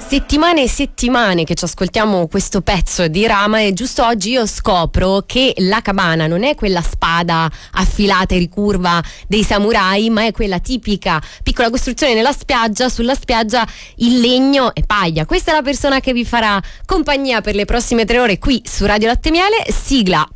Settimane e settimane che ci ascoltiamo questo pezzo di Rama e giusto oggi io scopro che la cabana non è quella spada affilata e ricurva dei samurai, ma è quella tipica piccola costruzione nella spiaggia, sulla spiaggia in legno e paglia. Questa è la persona che vi farà compagnia per le prossime 3 ore qui su Radio Latte Miele. Sigla.